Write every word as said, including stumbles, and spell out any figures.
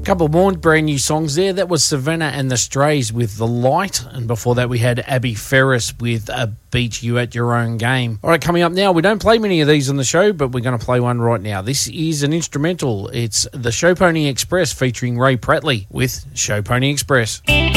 Couple more brand new songs there. That was Savannah and the Strays with The Light, and before that we had Abby Ferris with A Beat You at Your Own Game. All right, coming up now, we don't play many of these on the show, but we're going to play one right now. This is an instrumental. It's the Show Pony Express featuring Ray Prattley with Show Pony Express.